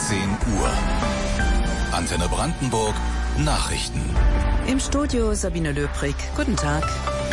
17 Uhr. Antenne Brandenburg Nachrichten. Im Studio Sabine Löbrig. Guten Tag.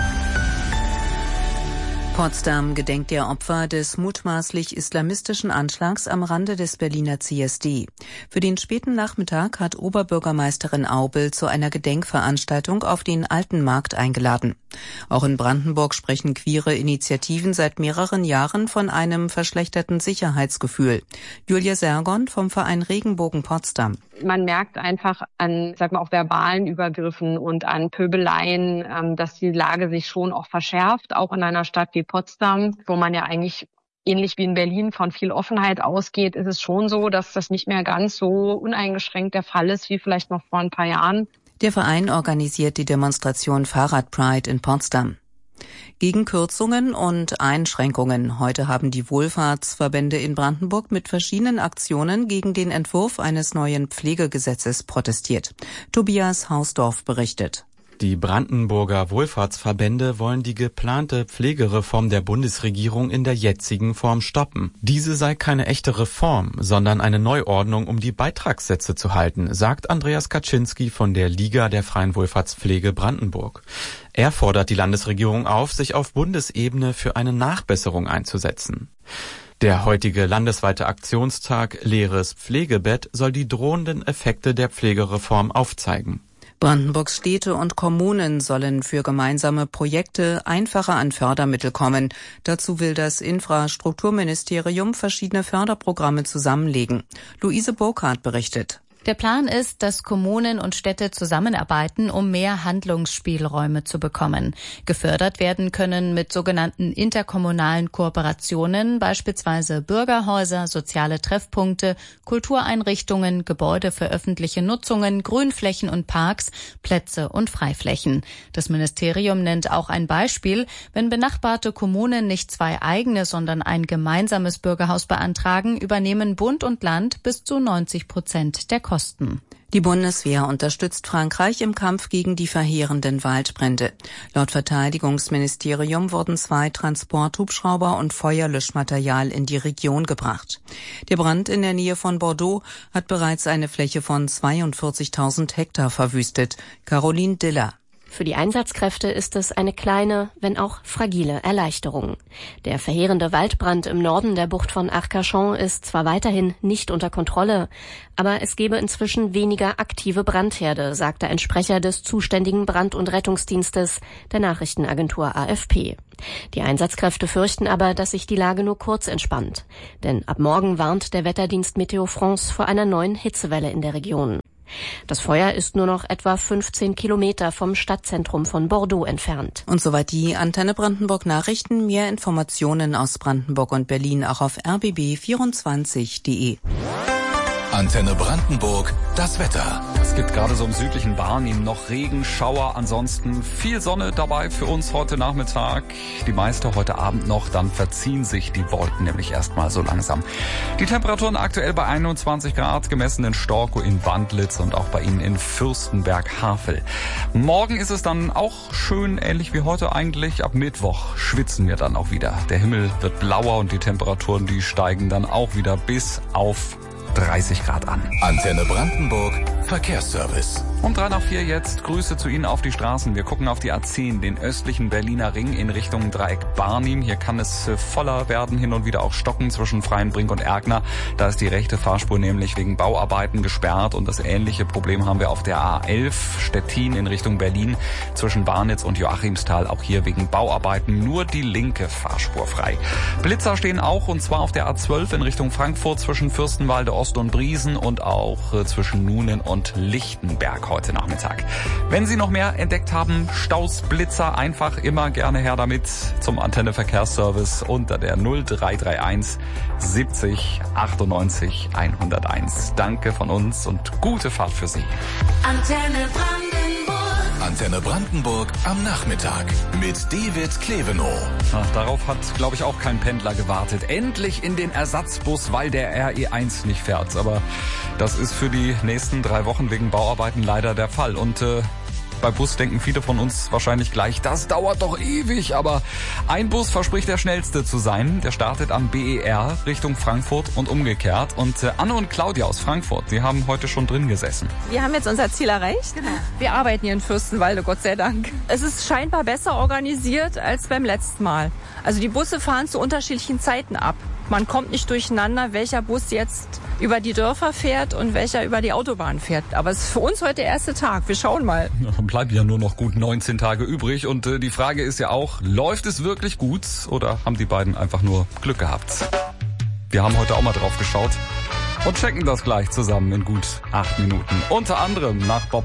Potsdam gedenkt der Opfer des mutmaßlich islamistischen Anschlags am Rande des Berliner CSD. Für den späten Nachmittag hat Oberbürgermeisterin Aubel zu einer Gedenkveranstaltung auf den Alten Markt eingeladen. Auch in Brandenburg sprechen queere Initiativen seit mehreren Jahren von einem verschlechterten Sicherheitsgefühl. Julia Sergon vom Verein Regenbogen Potsdam. Man merkt einfach an, auch verbalen Übergriffen und an Pöbeleien, dass die Lage sich schon auch verschärft, auch in einer Stadt wie Potsdam, wo man ja eigentlich ähnlich wie in Berlin von viel Offenheit ausgeht, ist es schon so, dass das nicht mehr ganz so uneingeschränkt der Fall ist wie vielleicht noch vor ein paar Jahren. Der Verein organisiert die Demonstration Fahrrad Pride in Potsdam. Gegen Kürzungen und Einschränkungen. Heute haben die Wohlfahrtsverbände in Brandenburg mit verschiedenen Aktionen gegen den Entwurf eines neuen Pflegegesetzes protestiert. Tobias Hausdorf berichtet. Die Brandenburger Wohlfahrtsverbände wollen die geplante Pflegereform der Bundesregierung in der jetzigen Form stoppen. Diese sei keine echte Reform, sondern eine Neuordnung, um die Beitragssätze zu halten, sagt Andreas Kaczynski von der Liga der Freien Wohlfahrtspflege Brandenburg. Er fordert die Landesregierung auf, sich auf Bundesebene für eine Nachbesserung einzusetzen. Der heutige landesweite Aktionstag Leeres Pflegebett soll die drohenden Effekte der Pflegereform aufzeigen. Brandenburgs Städte und Kommunen sollen für gemeinsame Projekte einfacher an Fördermittel kommen. Dazu will das Infrastrukturministerium verschiedene Förderprogramme zusammenlegen. Luise Burkhardt berichtet. Der Plan ist, dass Kommunen und Städte zusammenarbeiten, um mehr Handlungsspielräume zu bekommen. Gefördert werden können mit sogenannten interkommunalen Kooperationen beispielsweise Bürgerhäuser, soziale Treffpunkte, Kultureinrichtungen, Gebäude für öffentliche Nutzungen, Grünflächen und Parks, Plätze und Freiflächen. Das Ministerium nennt auch ein Beispiel: Wenn benachbarte Kommunen nicht zwei eigene, sondern ein gemeinsames Bürgerhaus beantragen, übernehmen Bund und Land bis zu 90% der Kosten. Die Bundeswehr unterstützt Frankreich im Kampf gegen die verheerenden Waldbrände. Laut Verteidigungsministerium wurden 2 Transporthubschrauber und Feuerlöschmaterial in die Region gebracht. Der Brand in der Nähe von Bordeaux hat bereits eine Fläche von 42.000 Hektar verwüstet. Caroline Diller. Für die Einsatzkräfte ist es eine kleine, wenn auch fragile Erleichterung. Der verheerende Waldbrand im Norden der Bucht von Arcachon ist zwar weiterhin nicht unter Kontrolle, aber es gebe inzwischen weniger aktive Brandherde, sagte ein Sprecher des zuständigen Brand- und Rettungsdienstes der Nachrichtenagentur AFP. Die Einsatzkräfte fürchten aber, dass sich die Lage nur kurz entspannt. Denn ab morgen warnt der Wetterdienst Meteo France vor einer neuen Hitzewelle in der Region. Das Feuer ist nur noch etwa 15 Kilometer vom Stadtzentrum von Bordeaux entfernt. Und soweit die Antenne Brandenburg Nachrichten. Mehr Informationen aus Brandenburg und Berlin auch auf rbb24.de. Antenne Brandenburg, das Wetter. Es gibt gerade so im südlichen Barnim noch Regen, Schauer, ansonsten viel Sonne dabei für uns heute Nachmittag. Die meiste heute Abend noch, dann verziehen sich die Wolken nämlich erstmal so langsam. Die Temperaturen aktuell bei 21 Grad, gemessen in Storkow, in Wandlitz und auch bei Ihnen in Fürstenberg-Havel. Morgen ist es dann auch schön, ähnlich wie heute eigentlich. Ab Mittwoch schwitzen wir dann auch wieder. Der Himmel wird blauer und die Temperaturen, die steigen dann auch wieder bis auf 30 Grad an. Antenne Brandenburg, Verkehrsservice. Um 3 nach 4 jetzt Grüße zu Ihnen auf die Straßen. Wir gucken auf die A10, den östlichen Berliner Ring in Richtung Dreieck Barnim. Hier kann es voller werden, hin und wieder auch stocken zwischen Freienbrink und Erkner. Da ist die rechte Fahrspur nämlich wegen Bauarbeiten gesperrt. Und das ähnliche Problem haben wir auf der A11 Stettin in Richtung Berlin zwischen Barnitz und Joachimsthal. Auch hier wegen Bauarbeiten nur die linke Fahrspur frei. Blitzer stehen auch, und zwar auf der A12 in Richtung Frankfurt zwischen Fürstenwalde Ost und Briesen und auch zwischen Nuenen und Lichtenberg heute Nachmittag. Wenn Sie noch mehr entdeckt haben, Staus, Blitzer, einfach immer gerne her damit zum Antenne Verkehrsservice unter der 0331 70 98 101. Danke von uns und gute Fahrt für Sie. Antenne Brandenburg. Antenne Brandenburg am Nachmittag mit David Klevenow. Darauf hat, glaube ich, auch kein Pendler gewartet. Endlich in den Ersatzbus, weil der RE1 nicht fährt. Aber das ist für die nächsten 3 Wochen wegen Bauarbeiten leider der Fall. Und Bei Bus denken viele von uns wahrscheinlich gleich, das dauert doch ewig. Aber ein Bus verspricht der schnellste zu sein. Der startet am BER Richtung Frankfurt und umgekehrt. Und Anne und Claudia aus Frankfurt, die haben heute schon drin gesessen. Wir haben jetzt unser Ziel erreicht. Genau. Wir arbeiten hier in Fürstenwalde, Gott sei Dank. Es ist scheinbar besser organisiert als beim letzten Mal. Also die Busse fahren zu unterschiedlichen Zeiten ab. Man kommt nicht durcheinander, welcher Bus jetzt über die Dörfer fährt und welcher über die Autobahn fährt. Aber es ist für uns heute der erste Tag. Wir schauen mal. Ja, bleiben ja nur noch gut 19 Tage übrig. Und die Frage ist ja auch, läuft es wirklich gut oder haben die beiden einfach nur Glück gehabt? Wir haben heute auch mal drauf geschaut und checken das gleich zusammen in gut 8 Minuten. Unter anderem nach Bob